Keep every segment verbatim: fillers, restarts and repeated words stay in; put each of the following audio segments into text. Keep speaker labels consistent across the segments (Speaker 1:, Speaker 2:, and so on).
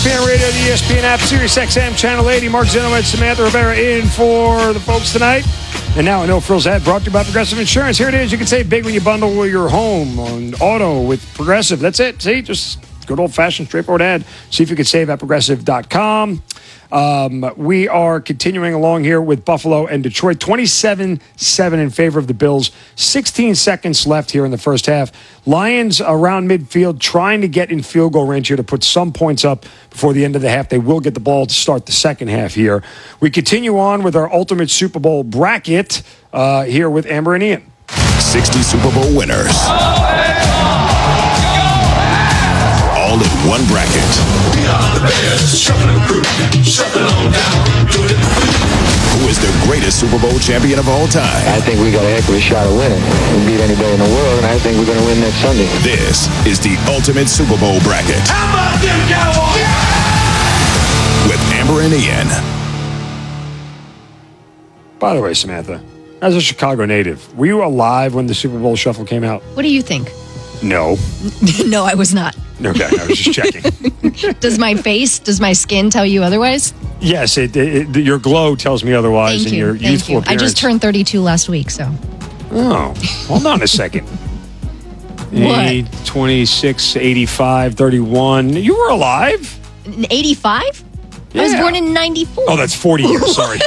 Speaker 1: S P N Radio, the E S P N app, Sirius X M, Channel eighty. Mark Zinowitz, Samantha Rivera in for the folks tonight. And now a No Frills ad brought to you by Progressive Insurance. Here it is. You can save big when you bundle your home on auto with Progressive. That's it. See, just good old-fashioned, straightforward ad. See if you can save at progressive dot com. Um, we are continuing along here with Buffalo and Detroit. twenty-seven seven in favor of the Bills. sixteen seconds left here in the first half. Lions around midfield trying to get in field goal range here to put some points up before the end of the half. They will get the ball to start the second half here. We continue on with our ultimate Super Bowl bracket uh, here with Amber and Ian.
Speaker 2: sixty Super Bowl winners. All in one bracket. Who is the greatest Super Bowl champion of all time?
Speaker 3: I think we got a heck of a shot of winning. We beat anybody in the world, and I think we're going to win next Sunday.
Speaker 2: This is the ultimate Super Bowl bracket.
Speaker 4: How about them Cowboys? Yeah!
Speaker 2: With Amber and Ian.
Speaker 1: By the way, Samantha, as a Chicago native, were you alive when the Super Bowl Shuffle came out?
Speaker 5: What do you think?
Speaker 1: No.
Speaker 5: No, I was not.
Speaker 1: Okay, I was just checking.
Speaker 5: Does my face, does my skin tell you otherwise?
Speaker 1: Yes, it, it, it, your glow tells me otherwise.
Speaker 5: Thank
Speaker 1: and
Speaker 5: you.
Speaker 1: Your
Speaker 5: Thank
Speaker 1: youthful
Speaker 5: you.
Speaker 1: appearance.
Speaker 5: I just turned thirty-two last week, so.
Speaker 1: Oh, hold on a second.
Speaker 5: What?
Speaker 1: twenty-six, eighty-five, thirty-one. You were alive?
Speaker 5: eighty-five?
Speaker 1: Yeah.
Speaker 5: I was born in ninety-four.
Speaker 1: Oh, that's forty years. Sorry.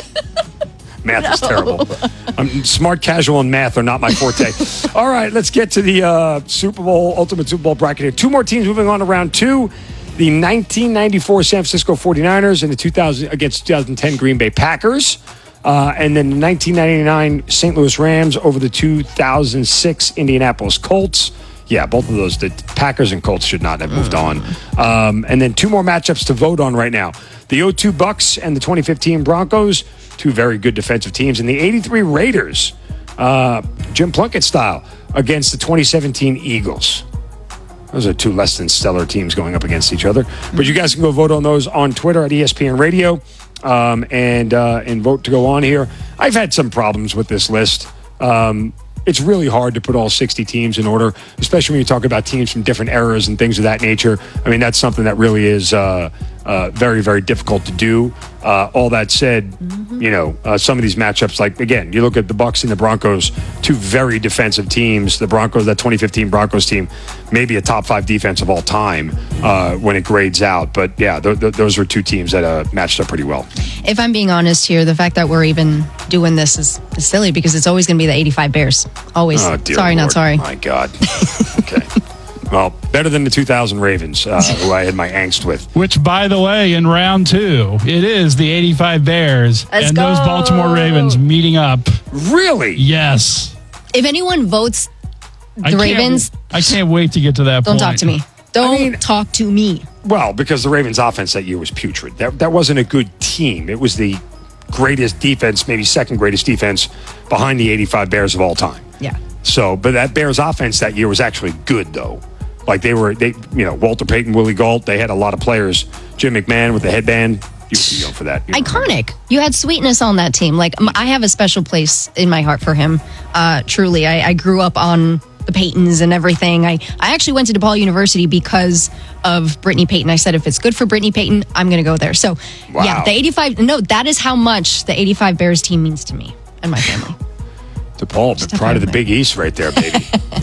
Speaker 1: Math no. is terrible. I'm smart, casual, and math are not my forte. All right, let's get to the uh, Super Bowl, Ultimate Super Bowl bracket here. Two more teams moving on to round two. The nineteen ninety-four San Francisco forty-niners and the two thousand against two thousand ten Green Bay Packers. Uh, and then the nineteen ninety-nine Saint Louis Rams over the two thousand six Indianapolis Colts. Yeah, both of those, the Packers and Colts should not have moved on. Um, and then two more matchups to vote on right now. The oh two Bucks and the twenty fifteen Broncos, two very good defensive teams. And the eighty-three Raiders, uh, Jim Plunkett style, against the twenty seventeen Eagles. Those are two less than stellar teams going up against each other. But you guys can go vote on those on Twitter at E S P N Radio um, and, uh, and vote to go on here. I've had some problems with this list. Um, It's really hard to put all sixty teams in order, especially when you talk about teams from different eras and things of that nature. I mean, that's something that really is uh, uh, very, very difficult to do. Uh, all that said, mm-hmm. you know, uh, some of these matchups, like, again, you look at the Bucs and the Broncos, two very defensive teams. The Broncos, that twenty fifteen Broncos team, maybe a top five defense of all time uh, when it grades out. But, yeah, th- th- those were two teams that uh, matched up pretty well.
Speaker 5: If I'm being honest here, the fact that we're even doing this is, is silly because it's always going to be the eighty-five Bears. Always.
Speaker 1: Oh, dear
Speaker 5: sorry,
Speaker 1: Lord.
Speaker 5: not sorry.
Speaker 1: My God. Okay. Well, better than the two thousand Ravens, uh, who I had my angst with.
Speaker 6: Which, by the way, in round two, it is the eighty-five Bears
Speaker 5: Let's
Speaker 6: and
Speaker 5: go.
Speaker 6: those Baltimore Ravens meeting up.
Speaker 1: Really?
Speaker 6: Yes.
Speaker 5: If anyone votes the
Speaker 6: I
Speaker 5: Ravens,
Speaker 6: I can't wait to get to that
Speaker 5: don't
Speaker 6: point.
Speaker 5: talk to me. Don't
Speaker 1: I mean,
Speaker 5: talk to me.
Speaker 1: Well, because the Ravens' offense that year was putrid. That that wasn't a good team. It was the greatest defense, maybe second greatest defense behind the eighty-five Bears of all time.
Speaker 5: Yeah.
Speaker 1: So, but that Bears offense that year was actually good, though. Like they were, they you know, Walter Payton, Willie Gault, they had a lot of players. Jim McMahon with the headband. You were too young for that. You know.
Speaker 5: Iconic. You had sweetness on that team. Like, I have a special place in my heart for him. Uh, truly, I, I grew up on the Paytons and everything. I, I actually went to DePaul University because of Brittany Payton. I said, if it's good for Brittany Payton, I'm going to go there. So,
Speaker 1: Wow.
Speaker 5: yeah, the eighty-five, no, that is how much the eighty-five Bears team means to me and my family.
Speaker 1: DePaul, the pride of the Big East right there, baby.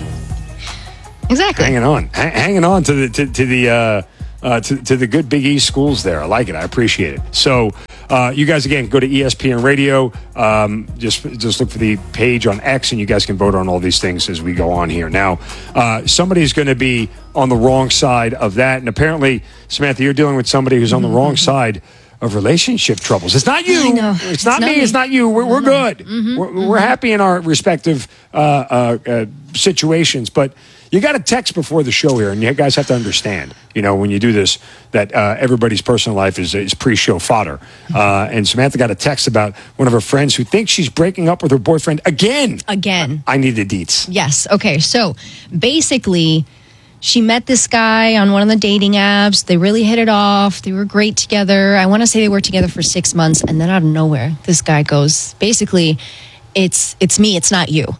Speaker 5: Exactly.
Speaker 1: Hanging on. H- hanging on to the, to, to the, uh, Uh, to, to the good Big East schools there. I like it. I appreciate it. So uh, you guys, again, go to E S P N Radio. Um, just just look for the page on X, and you guys can vote on all these things as we go on here. Now, uh, somebody's going to be on the wrong side of that. And apparently, Samantha, you're dealing with somebody who's on the wrong side of relationship troubles. It's not you.
Speaker 5: I know.
Speaker 1: It's,
Speaker 5: It's
Speaker 1: not,
Speaker 5: not
Speaker 1: me.
Speaker 5: me.
Speaker 1: It's not you. We're, we're good.
Speaker 5: Mm-hmm,
Speaker 1: we're,
Speaker 5: mm-hmm.
Speaker 1: we're happy in our respective uh, uh, uh, situations. But you got to text before the show here, and you guys have to understand, you know, when you do this, that uh, everybody's personal life is, is pre-show fodder. Uh, and Samantha got a text about one of her friends who thinks she's breaking up with her boyfriend again.
Speaker 5: Again.
Speaker 1: I need the deets.
Speaker 5: Yes. Okay. So basically, she met this guy on one of the dating apps. They really hit it off. They were great together. I want to say they were together for six months. And then out of nowhere, this guy goes, basically, it's it's me, it's not you.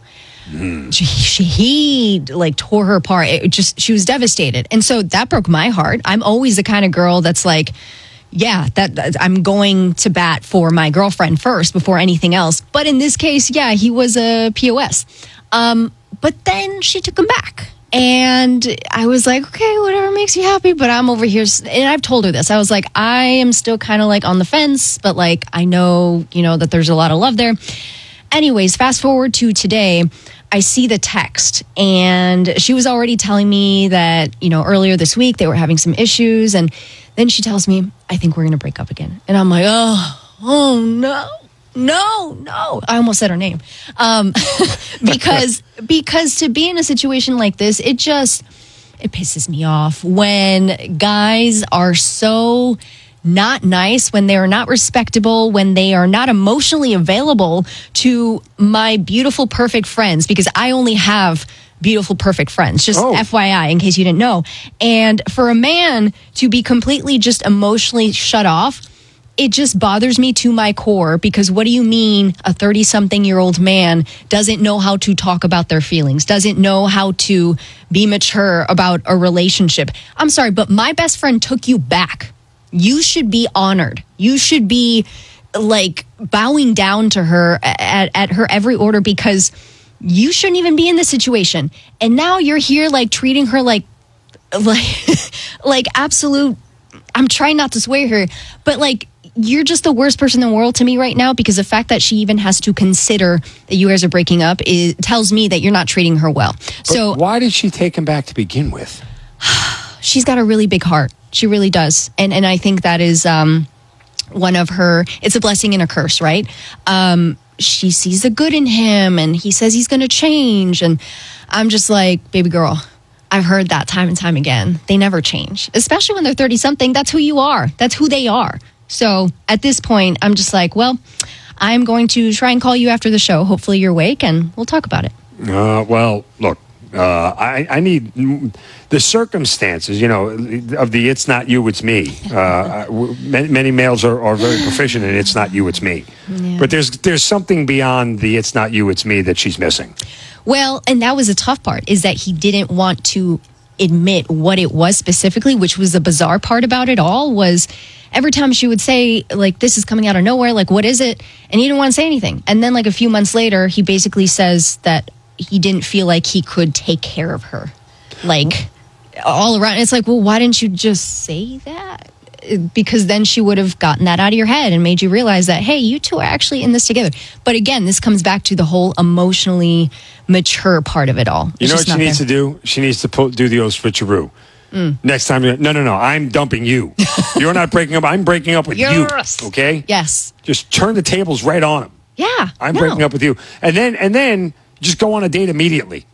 Speaker 5: she, she, he like tore her apart. It just, she was devastated. And so that broke my heart. I'm always the kind of girl that's like, yeah, that, that I'm going to bat for my girlfriend first before anything else. But in this case, yeah, he was a P O S. Um, but then she took him back. And I was like, okay, whatever makes you happy. But I'm over here. And I've told her this. I was like, I am still kind of like on the fence. But like, I know, you know, that there's a lot of love there. Anyways, fast forward to today. I see the text. And she was already telling me that, you know, earlier this week they were having some issues. And then she tells me, I think we're going to break up again. And I'm like, oh, oh, no. No, no. I almost said her name. Um, because because to be in a situation like this, it just, it pisses me off when guys are so not nice, when they are not respectable, when they are not emotionally available to my beautiful, perfect friends, because I only have beautiful, perfect friends, just
Speaker 1: Oh.
Speaker 5: F Y I, in case you didn't know. And for a man to be completely just emotionally shut off, it just bothers me to my core, because what do you mean a thirty-something-year-old man doesn't know how to talk about their feelings, doesn't know how to be mature about a relationship? I'm sorry, but my best friend took you back. You should be honored. You should be, like, bowing down to her at, at her every order, because you shouldn't even be in this situation. And now you're here, like, treating her like, like, like absolute, I'm trying not to swear here, but, like, you're just the worst person in the world to me right now, because the fact that she even has to consider that you guys are breaking up is, tells me that you're not treating her well.
Speaker 1: But
Speaker 5: so
Speaker 1: why did she take him back to begin with?
Speaker 5: she's got a really big heart. She really does. And and I think that is um, one of her, it's a blessing and a curse, right? Um, she sees the good in him, and he says he's going to change. And I'm just like, baby girl, I've heard that time and time again. They never change, especially when they're thirty-something. That's who you are. That's who they are. So at this point, I'm just like, well, I'm going to try and call you after the show. Hopefully you're awake, and we'll talk about it.
Speaker 1: Uh, well, look, uh, I, I need the circumstances, you know, of the it's not you, it's me. Uh, many, many males are, are very proficient in it's not you, it's me.
Speaker 5: Yeah.
Speaker 1: But there's there's something beyond the it's not you, it's me that she's missing.
Speaker 5: Well, and that was the tough part, is that he didn't want to admit what it was specifically, which was the bizarre part about it all, was every time she would say, like, this is coming out of nowhere, like, what is it? And he didn't want to say anything. And then, like, a few months later, he basically says that he didn't feel like he could take care of her. Like, all around. It's like, well, why didn't you just say that? Because then she would have gotten that out of your head and made you realize that, hey, you two are actually in this together. But again, this comes back to the whole emotionally mature part of it all.
Speaker 1: You
Speaker 5: It's
Speaker 1: know what
Speaker 5: just
Speaker 1: she
Speaker 5: not
Speaker 1: needs
Speaker 5: there.
Speaker 1: to do? She needs to pull, do the old switcheroo.
Speaker 5: Mm.
Speaker 1: Next time, no, no, no, I'm dumping you. You're not breaking up. I'm breaking up with
Speaker 5: Yes.
Speaker 1: you. Okay?
Speaker 5: Yes.
Speaker 1: Just turn the tables right on him.
Speaker 5: Yeah.
Speaker 1: I'm
Speaker 5: no.
Speaker 1: breaking up with you, and then and then just go on a date immediately.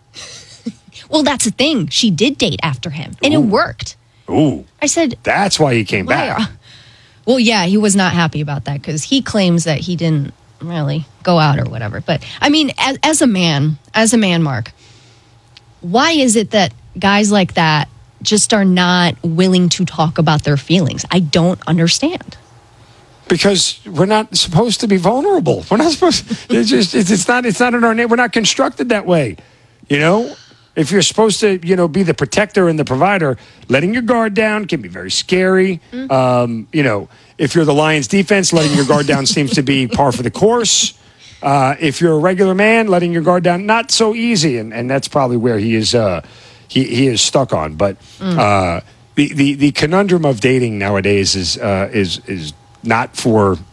Speaker 5: Well, that's the thing. She did date after him, and
Speaker 1: Ooh.
Speaker 5: it worked.
Speaker 1: Ooh,
Speaker 5: I said,
Speaker 1: that's why he came
Speaker 5: why
Speaker 1: back.
Speaker 5: are- well, yeah, he was not happy about that, because he claims that he didn't really go out or whatever. But I mean, as, as a man, as a man, Mark, why is it that guys like that just are not willing to talk about their feelings? I don't understand.
Speaker 1: Because we're not supposed to be vulnerable. We're not supposed. It's just. It's, it's not. It's not in our name. We're not constructed that way. You know, if you're supposed to, you know, be the protector and the provider, letting your guard down can be very scary.
Speaker 5: Mm-hmm.
Speaker 1: Um, you know, if you're the Lions defense, letting your guard down seems to be par for the course. Uh, if you're a regular man, letting your guard down, not so easy, and, and that's probably where he is. Uh, he he is stuck on. But uh, the, the the conundrum of dating nowadays is uh, is is not for